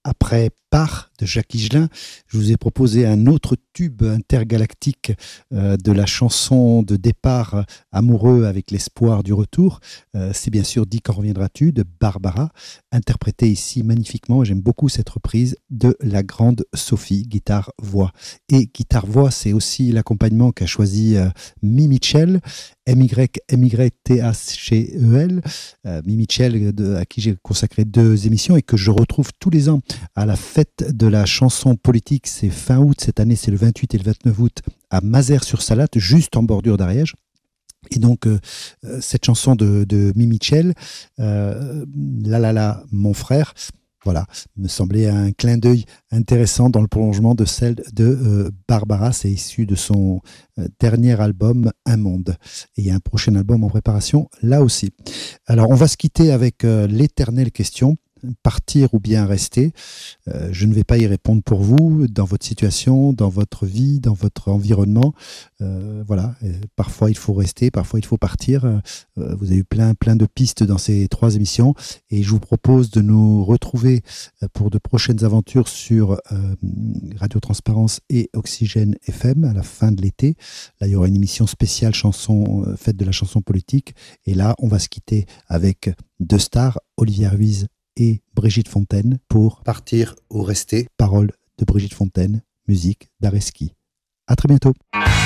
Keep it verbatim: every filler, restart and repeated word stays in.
Après Part de Jacques Higelin, je vous ai proposé un autre tube intergalactique euh, de la chanson de départ euh, amoureux avec l'espoir du retour. Euh, c'est bien sûr Dis quand reviendras-tu de Barbara, interprétée ici magnifiquement. J'aime beaucoup cette reprise de la grande Sophie, guitare-voix. Et guitare-voix, c'est aussi l'accompagnement qu'a choisi euh, Mi Mitchell, M Y M Y T H E L, euh, Mi Mitchell, de, à qui j'ai consacré deux émissions et que je retrouve tous les ans à la fête de la chanson politique. C'est fin août, cette année c'est le vingt-huit et le vingt-neuf août à Mazères-sur-Salate, juste en bordure d'Ariège. Et donc euh, cette chanson de, de Mi Mitchell, euh, La La La mon frère, voilà, me semblait un clin d'œil intéressant dans le prolongement de celle de euh, Barbara. C'est issu de son euh, dernier album Un Monde. Et il y a un prochain album en préparation là aussi. Alors on va se quitter avec euh, l'éternelle question. Partir ou bien rester, euh, je ne vais pas y répondre pour vous, dans votre situation, dans votre vie, dans votre environnement. Euh, voilà, et parfois il faut rester, parfois il faut partir. Euh, vous avez eu plein, plein de pistes dans ces trois émissions et je vous propose de nous retrouver pour de prochaines aventures sur euh, Radio Transparence et Oxygène F M à la fin de l'été. Là, il y aura une émission spéciale chanson, euh, fête de la chanson politique. Et là, on va se quitter avec deux stars, Olivier Ruiz et Brigitte Fontaine pour Partir ou rester. Paroles de Brigitte Fontaine, musique d'Areski. À très bientôt.